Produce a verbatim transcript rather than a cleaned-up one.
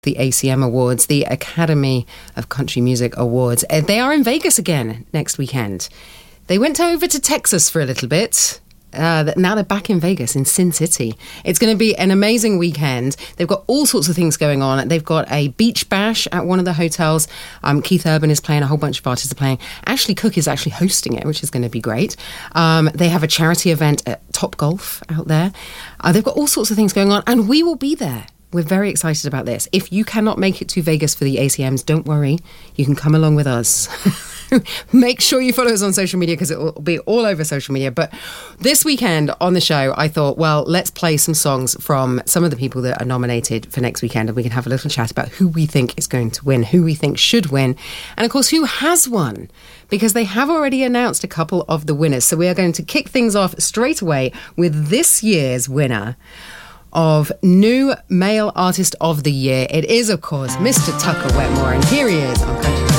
The A C M Awards, the Academy of Country Music Awards. Uh, They are in Vegas again next weekend. They went over to Texas for a little bit. Uh, now they're back in Vegas, in Sin City. It's going to be an amazing weekend. They've got all sorts of things going on. They've got a beach bash at one of the hotels. Um, Keith Urban is playing, a whole bunch of artists are playing. Ashley Cook is actually hosting it, which is going to be great. Um, they have a charity event at Top Golf out there. Uh, they've got all sorts of things going on, and we will be there. We're very excited about this. If you cannot make it to Vegas for the A C Ms, don't worry. You can come along with us. Make sure you follow us on social media because it will be all over social media. But this weekend on the show, I thought, well, let's play some songs from some of the people that are nominated for next weekend, and we can have a little chat about who we think is going to win, who we think should win, and of course, who has won, because they have already announced a couple of the winners. So we are going to kick things off straight away with this year's winner of New Male Artist of the Year. It is, of course, Mister Tucker Wetmore, and here he is on Country